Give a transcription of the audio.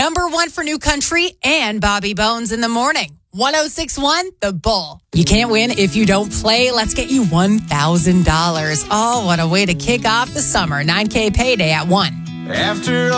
Number 1 for New Country and Bobby Bones in the morning. 106.1 The Bull. You can't win if you don't play. Let's get you $1,000. Oh, what a way to kick off the summer. $9K payday at 1. After